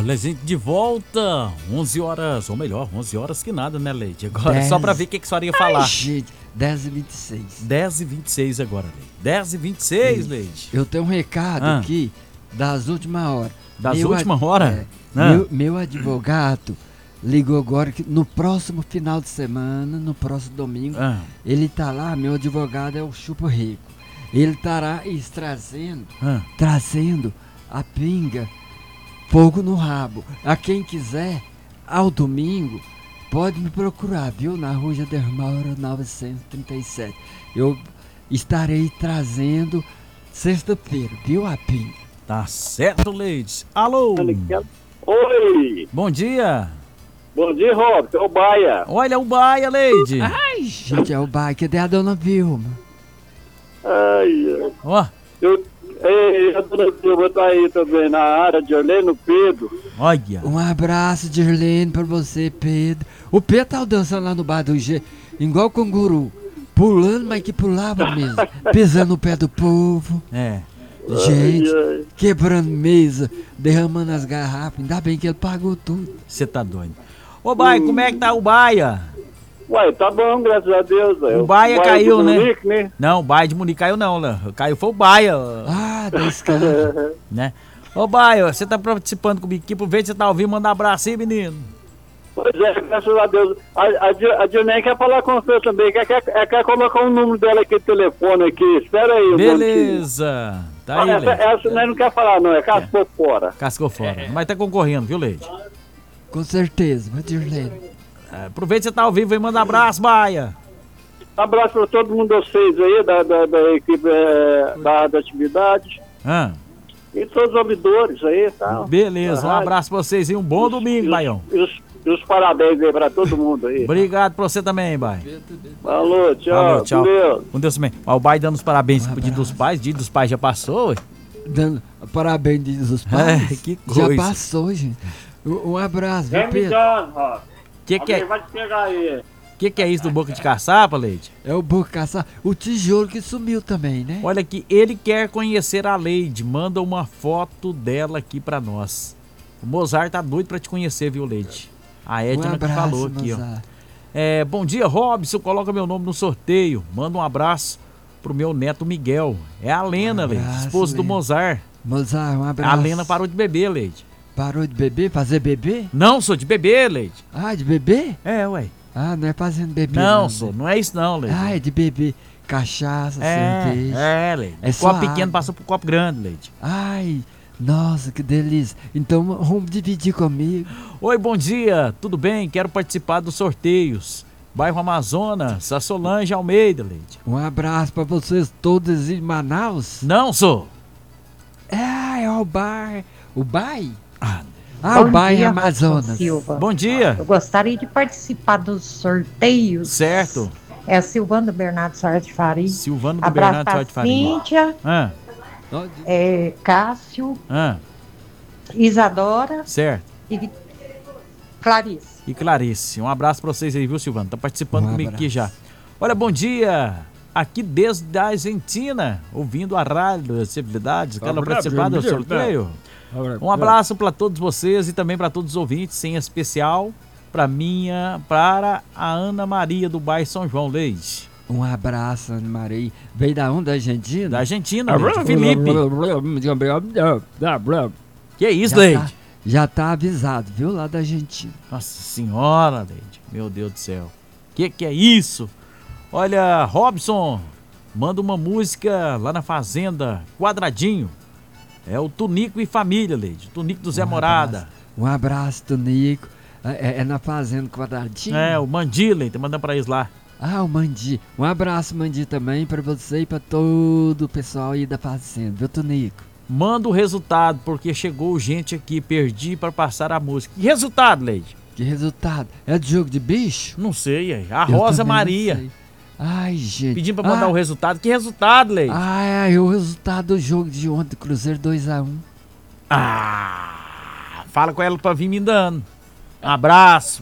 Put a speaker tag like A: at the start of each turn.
A: Olha, gente, de volta, 11 horas, ou melhor, 11 horas que nada, né, Leide? Agora, só pra ver o que a senhora ia falar.
B: Ai, gente, 10h26.
A: 10h26 agora, Leide. 10h26, Leide.
B: Eu tenho um recado aqui das últimas horas.
A: Das últimas horas?
B: Meu advogado ligou agora que no próximo final de semana, no próximo domingo, ele tá lá, meu advogado é o Chupo Rico. Ele estará trazendo a pinga Fogo no Rabo. A quem quiser, ao domingo, pode me procurar, viu? Na Rua Jadermaura 937. Eu estarei trazendo sexta-feira, viu, a pinga?
A: Tá certo, Leide. Alô?
C: Oi!
A: Bom dia!
C: Bom dia, Robson. É o Baia.
A: Olha o Baia, Leide!
B: Ai, gente, é o Baia. Cadê a dona Vilma?
C: Ai,
A: Ó,
C: a dona Vilma tá aí também na área de Orlando Pedro.
A: olha.
B: Um abraço de Irlene pra você, Pedro. O Pedro tá dançando lá no bar do G, igual canguru. Pulando, mas que pulava mesmo. Pisando no pé do povo.
A: É.
B: Gente,
C: Ai.
B: quebrando mesa, derramando as garrafas. Ainda bem que ele pagou tudo.
A: Você tá doido. Ô, Baia, como é que tá o Baia?
C: Uai, tá bom, graças a Deus.
A: O Baia caiu,
C: do
A: né?
C: Munique, né?
A: Não, o Baia de Munique caiu não, né? Caiu foi o Baia,
B: Ah, da escada.
A: né? Ô, Baia, você tá participando comigo aqui, por ver se você tá ouvindo, manda um abraço aí, menino.
C: Pois é, graças a Deus. A Dionei quer falar com você também. Quer colocar o número dela aqui, telefone aqui. Espera aí.
A: Beleza. Tá aí, Leide.
C: Essa nós não quer falar, não. É cascou fora.
A: Cascou fora. Mas tá concorrendo, viu, Leide?
B: Com certeza, vai de Irlene.
A: Aproveita que você tá ao vivo e manda um abraço, Baia.
C: Um abraço para todo mundo de vocês aí, da equipe da atividade. E todos os ouvidores aí, tá?
A: Beleza, um abraço pra vocês e um bom domingo, Baião.
C: E os parabéns aí pra todo mundo aí.
A: Obrigado pra você também, Baia.
C: Falou, tchau.
A: Falou, tchau.
C: Com Deus.
A: Com Deus também. Ó, o Baia dando os parabéns pro Dia dos Pais. Dia dos Pais já passou, ué?
B: Dando parabéns dos pais.
A: Que coisa.
B: Já passou, gente. Um abraço, viu, Pedro?
C: Vai te pegar aí.
A: Que é isso do Boca de Caçapa, Leide?
B: É o Boca Caçapa. O tijolo que sumiu também, né?
A: Olha aqui, ele quer conhecer a Leide. Manda uma foto dela aqui pra nós. O Mozart tá doido pra te conhecer, viu, Leide? A Edna que falou aqui,
B: Mozart.
A: ó. Bom dia, Robson. Coloca meu nome no sorteio. Manda um abraço pro meu neto Miguel. É a Lena, Leide, esposa do Mozart.
B: Mozart, um abraço.
A: A Lena parou de beber, Leide.
B: Parou de beber? Fazer bebê?
A: Não, sou de beber, Leide.
B: Ah, de beber?
A: É, ué.
B: Ah, não é fazendo bebê.
A: Não, sou. Não é isso não, Leide.
B: Ah, é de beber cachaça, cerveja.
A: Leide.
B: É
A: o
B: só
A: copo pequeno
B: água.
A: passou pro copo grande, Leide.
B: Ai, nossa, que delícia. Então vamos dividir comigo.
A: Oi, bom dia. Tudo bem? Quero participar dos sorteios. Bairro Amazonas, a Solange Almeida, Leide.
B: Um abraço pra vocês todos em Manaus.
A: Não, sou.
B: É o bar. O Bai?
D: Bom
B: o Bairro
D: dia,
B: Amazonas.
D: Silva.
A: Bom dia.
D: Eu gostaria de participar dos sorteios.
A: Certo.
D: É a Silvana Bernardo Soares de Faria.
A: Silvano do
D: Abraço
A: Bernardo
D: pra
A: Soares de Faria.
D: Cíntia, Cássio, Isadora
A: Certo.
D: e Clarice.
A: E Clarice. Um abraço pra vocês aí, viu, Silvano? Tá participando comigo aqui já.
B: abraço.
A: Olha, bom dia. Aqui desde a Argentina, ouvindo a rádio das civilidades. Quero participar do sorteio. Um abraço para todos vocês e também para todos os ouvintes, em especial para a Ana Maria do bairro São João, Leide.
B: Um abraço, Ana Maria. Veio da onde? Da Argentina?
A: Da Argentina, Leide. Felipe. Que isso, Leide?
B: Já tá avisado, viu? Lá da Argentina.
A: Nossa senhora, Leide. Meu Deus do céu. Que é isso? Olha, Robson, manda uma música lá na Fazenda Quadradinho. É o Tunico e Família, Leide. Tunico do Zé Morada.
B: Um abraço, Tonico. É na Fazenda Quadradinho?
A: É, o Mandi, Leide. Tá mandando pra eles lá.
B: Ah, o Mandi. Um abraço, Mandi, também pra você e pra todo o pessoal aí da Fazenda, viu, Tonico?
A: Manda o resultado, porque chegou gente aqui. Perdi pra passar a música. Que resultado, Leide?
B: Que resultado? É de jogo de bicho?
A: Não sei, aí. A
B: Eu
A: Rosa
B: também não
A: Maria.
B: sei. Ai, gente.
A: Pedindo pra mandar o resultado. Que resultado, Leide?
B: O resultado do jogo de ontem, Cruzeiro 2-1.
A: Fala com ela pra vir me dando. Um abraço.